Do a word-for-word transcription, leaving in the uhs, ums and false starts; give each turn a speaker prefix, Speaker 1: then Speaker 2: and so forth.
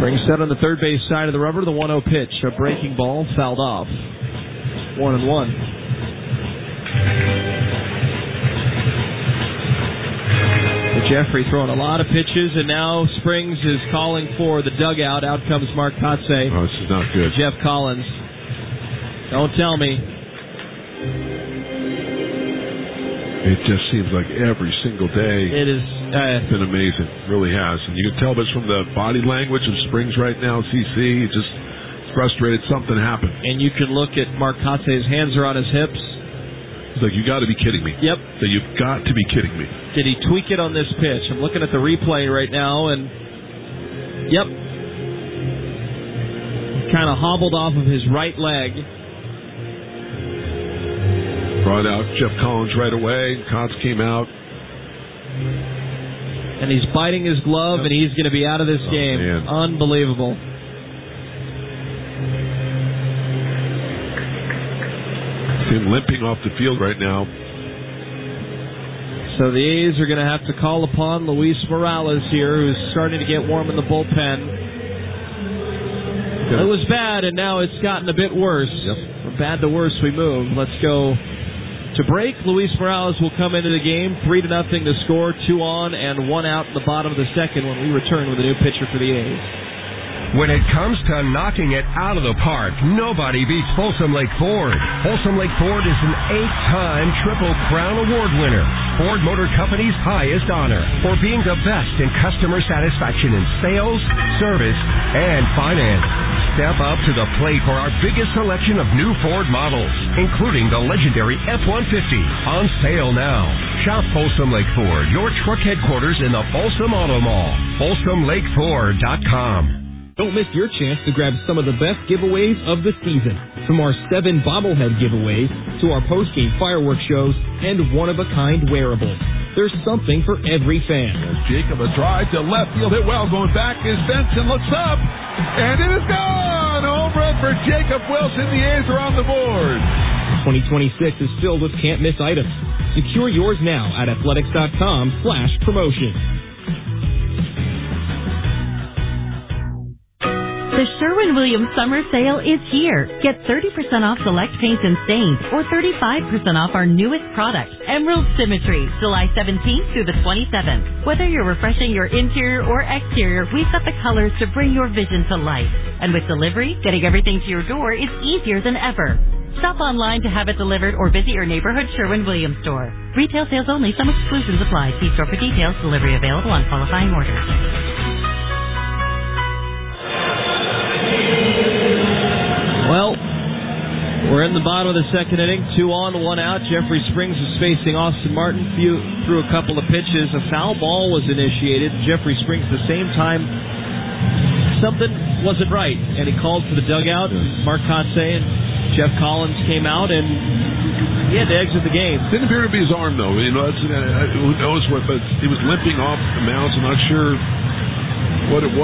Speaker 1: Springs set on the third base side of the rubber. The one oh pitch. A breaking ball fouled off. One and one. Jeffrey throwing a lot of pitches, and now Springs is calling for the dugout. Out comes Mark Kotze.
Speaker 2: Oh, this is not good.
Speaker 1: Jeff Collins. Don't tell me.
Speaker 2: It just seems like every single day.
Speaker 1: It is. Uh,
Speaker 2: it's been amazing. It really has. And you can tell this from the body language of Springs right now, C C. He's just frustrated. Something happened.
Speaker 1: And you can look at Mark Kotze's hands are on his hips.
Speaker 2: He's like, you got to be kidding me.
Speaker 1: Yep.
Speaker 2: So you've got to be kidding me.
Speaker 1: Did he tweak it on this pitch? I'm looking at the replay right now, and yep. Kind of hobbled off of his right leg.
Speaker 2: Brought out Jeff Collins right away. Kotz came out.
Speaker 1: And he's biting his glove, yep. And he's going to be out of this
Speaker 2: oh,
Speaker 1: game.
Speaker 2: Man.
Speaker 1: Unbelievable.
Speaker 2: Him limping off the field right now.
Speaker 1: So the A's are going to have to call upon Luis Morales here, who's starting to get warm in the bullpen. Good. It was bad, and now it's gotten a bit worse.
Speaker 2: Yep.
Speaker 1: From bad to worse we move. Let's go to break. Luis Morales will come into the game. Three to nothing to score. Two on and one out in the bottom of the second when we return with a new pitcher for the A's.
Speaker 3: When it comes to knocking it out of the park, nobody beats Folsom Lake Ford. Folsom Lake Ford is an eight-time Triple Crown Award winner, Ford Motor Company's highest honor for being the best in customer satisfaction in sales, service, and finance. Step up to the plate for our biggest selection of new Ford models, including the legendary F one fifty, on sale now. Shop Folsom Lake Ford, your truck headquarters in the Folsom Auto Mall. Folsom Lake Ford dot com.
Speaker 4: Don't miss your chance to grab some of the best giveaways of the season. From our seven bobblehead giveaways to our post-game fireworks shows and one-of-a-kind wearables. There's something for every fan.
Speaker 5: As Jacob a drive to left field, hit well, going back is Benson, looks up, and it is gone! Home run for Jacob Wilson. The A's are on the board.
Speaker 4: twenty twenty-six is filled with can't-miss items. Secure yours now at athletics.com slash promotion.
Speaker 6: The Sherwin-Williams Summer Sale is here. Get thirty percent off select paints and stains or thirty-five percent off our newest product, Emerald Symmetry, July seventeenth through the twenty-seventh. Whether you're refreshing your interior or exterior, we've got the colors to bring your vision to life. And with delivery, getting everything to your door is easier than ever. Shop online to have it delivered or visit your neighborhood Sherwin-Williams store. Retail sales only. Some exclusions apply. See store for details. Delivery available on qualifying orders.
Speaker 1: Well, we're in the bottom of the second inning. Two on, one out. Jeffrey Springs is facing Austin Martin. Few, threw a couple of pitches. A foul ball was initiated. Jeffrey Springs at the same time, something wasn't right, and he called for the dugout. Mark Kotze and Jeff Collins came out, and he had to exit the game.
Speaker 2: Didn't appear to be his arm, though. You know, that's, uh, who knows what, but he was limping off the mound. I'm not sure what it was.